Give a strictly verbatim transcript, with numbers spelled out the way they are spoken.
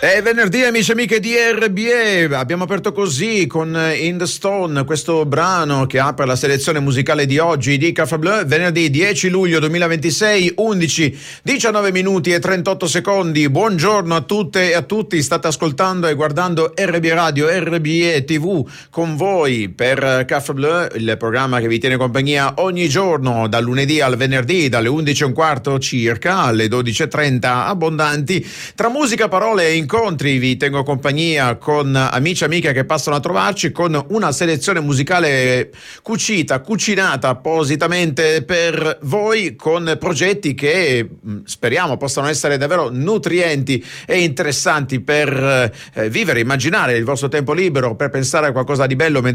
È venerdì, amici e amiche di R B E. Abbiamo aperto così con In the Stone, questo brano che apre la selezione musicale di oggi di Café Bleu, venerdì dieci luglio duemilaventisei, undici diciannove minuti e trentotto secondi. Buongiorno a tutte e a tutti, state ascoltando e guardando R B E Radio, R B E T V con voi per Café Bleu, il programma che vi tiene compagnia ogni giorno dal lunedì al venerdì, dalle undici e un quarto circa alle dodici e trenta abbondanti. Tra musica, parole e incontri vi tengo compagnia con amici e amiche che passano a trovarci, con una selezione musicale cucita, cucinata appositamente per voi, con progetti che speriamo possano essere davvero nutrienti e interessanti per eh, vivere, immaginare il vostro tempo libero, per pensare a qualcosa di bello